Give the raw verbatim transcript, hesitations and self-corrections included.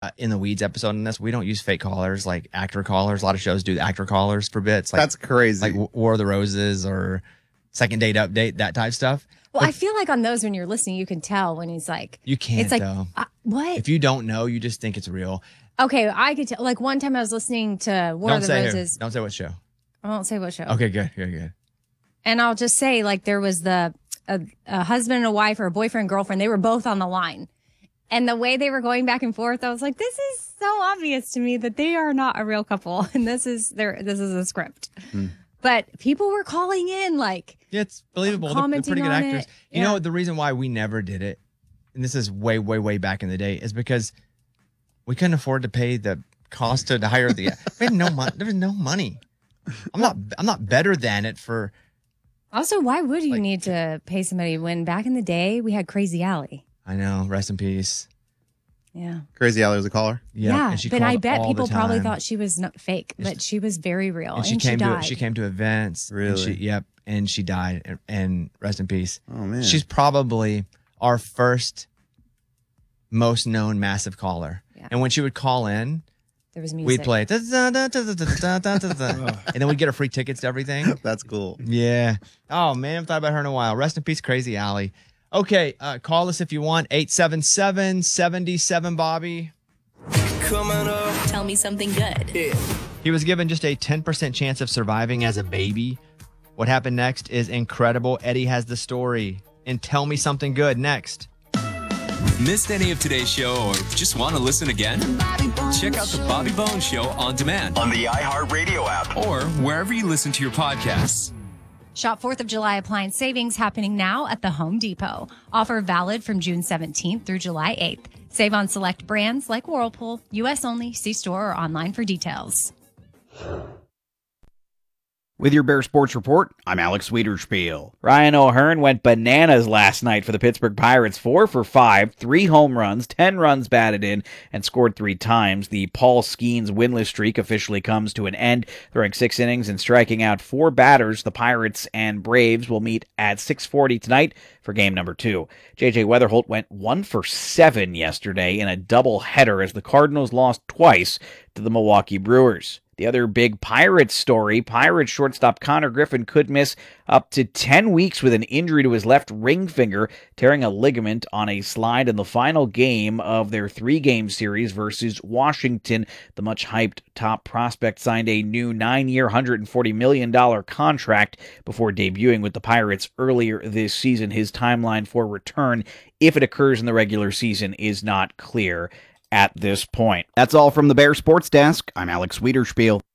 uh, in the weeds episode in this. We don't use fake callers like actor callers. A lot of shows do actor callers for bits. Like, That's crazy. Like War of the Roses or Second Date Update, that type stuff. Well, but I feel like on those when you're listening, you can tell when he's like, you can't. It's like though. Uh, what? If you don't know, you just think it's real. Okay, I could tell. Like one time I was listening to War don't of the say Roses. Who. Don't say what show. I won't say what show. Okay, good, good, good. And I'll just say, like, there was the a, a husband and a wife or a boyfriend and girlfriend. They were both on the line. And the way they were going back and forth, I was like, this is so obvious to me that they are not a real couple. And this is their this is a script. Mm. But people were calling in, like, yeah, it's believable. They're, they're pretty good actors. It. You yeah. know, the reason why we never did it, and this is way, way, way back in the day, is because we couldn't afford to pay the cost to hire the. We had no money. There was no money. I'm not. I'm not better than it for. Also, why would you like, need to pay somebody when back in the day we had Crazy Alley? I know. Rest in peace. Yeah. Crazy Alley was a caller. Yep. Yeah, and she but I called bet all people the probably time. thought she was not fake, but she was very real, And she and came she to died. she came to events. Really? And she, yep. And she died. And, and rest in peace. Oh man. She's probably our first most known massive caller. Yeah. And when she would call in, There was music. we'd play, da, da, da, da, da, da, da, da, da. And then we'd get her free tickets to everything. That's cool. Yeah. Oh, man, I haven't thought about her in a while. Rest in peace, Crazy Alley. Okay, uh, call us if you want. eight seven seven, seven seven, Bobby. Coming up. Tell me something good. Yeah. He was given just a ten percent chance of surviving as a baby. What happened next is incredible. Eddie has the story. And tell me something good next. Missed any of today's show or just want to listen again? Check out the Bobby Bones Show on demand on the iHeartRadio app or wherever you listen to your podcasts. Shop fourth of July appliance savings happening now at the Home Depot. Offer valid from June seventeenth through July eighth. Save on select brands like Whirlpool. U S only. See store or online for details. With your Bear Sports Report, I'm Alex Wiederspiel. Ryan O'Hearn went bananas last night for the Pittsburgh Pirates. Four for five, three home runs, ten runs batted in, and scored three times. The Paul Skeens winless streak officially comes to an end, throwing six innings and striking out four batters. The Pirates and Braves will meet at six forty tonight for game number two. J J Weatherholt went one for seven yesterday in a doubleheader as the Cardinals lost twice to the Milwaukee Brewers. The other big Pirates story, Pirates shortstop Connor Griffin could miss up to ten weeks with an injury to his left ring finger, tearing a ligament on a slide in the final game of their three-game series versus Washington. The much-hyped top prospect signed a new nine-year, one hundred forty million dollars contract before debuting with the Pirates earlier this season. His timeline for return, if it occurs in the regular season, is not clear at this point. That's all from the Bear Sports Desk. I'm Alex Wiederspiel.